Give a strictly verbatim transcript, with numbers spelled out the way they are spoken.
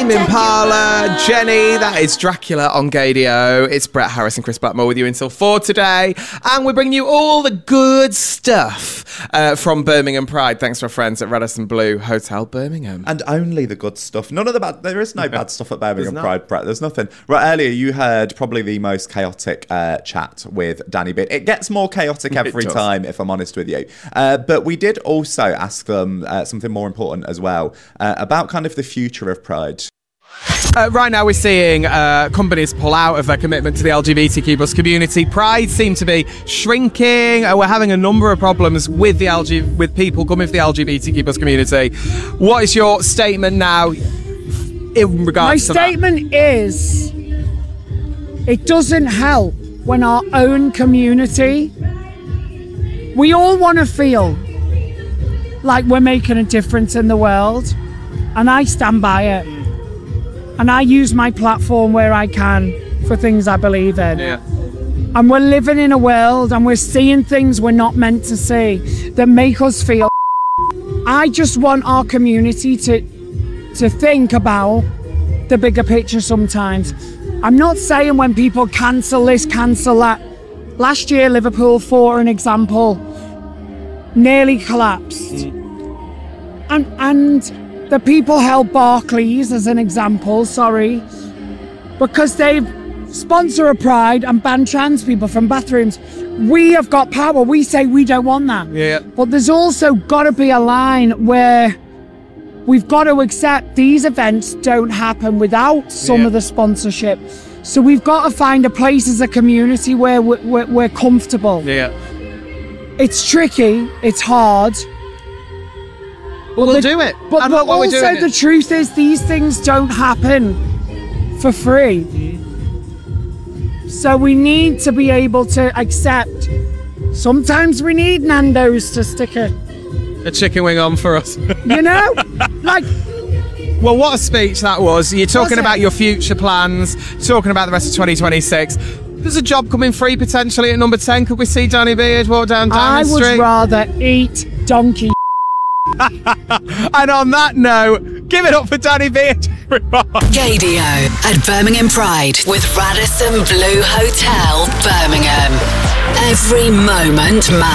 Tame Impala, Jenny, that is Dracula on Gadio. It's Brett Harris and Chris Blackmore with you until four today. And we're bringing you all the good stuff uh, from Birmingham Pride. Thanks to our friends at Radisson Blu Hotel Birmingham. And only the good stuff. None of the bad, there is no bad stuff at Birmingham Pride, Brett. There's nothing. Right, earlier you heard probably the most chaotic uh, chat with Danny Beard. It gets more chaotic every time, if I'm honest with you. Uh, but we did also ask them uh, something more important as well, uh, about kind of the future of Pride. Uh, right now we're seeing uh, companies pull out of their commitment to the L G B T Q plus community. Pride seems to be shrinking. Uh, we're having a number of problems with the L G with people coming from the L G B T Q plus community. What is your statement now in regards My to statement that? is it doesn't help when our own community, we all want to feel like we're making a difference in the world, and I stand by it. And I use my platform where I can for things I believe in. Yeah. And we're living in a world and we're seeing things we're not meant to see that make us feel. I just want our community to to think about the bigger picture sometimes. I'm not saying when people cancel this, cancel that. Last year, Liverpool, for an example, nearly collapsed. Mm. And and the people held Barclays as an example, sorry, because they sponsor a Pride and ban trans people from bathrooms. We have got power. We say we don't want that. Yeah. But there's also got to be a line where we've got to accept these events don't happen without some yeah. of the sponsorship. So we've got to find a place as a community where we're, we're, we're comfortable. Yeah. It's tricky. It's hard. Well, we'll the, do it. But, and but what also we're doing the it. truth is these things don't happen for free. Mm. So we need to be able to accept sometimes we need Nando's to stick a... a chicken wing on for us. You know? Like... Well, what a speech that was. You're talking was about your future plans, talking about the rest of twenty twenty-six. There's a job coming free potentially at number ten. Could we see Danny Beard walk down Downing Street? I would rather eat donkey. And on that note, give it up for Danny Beard. Gadio at Birmingham Pride with Radisson Blu Hotel Birmingham. Every moment matters.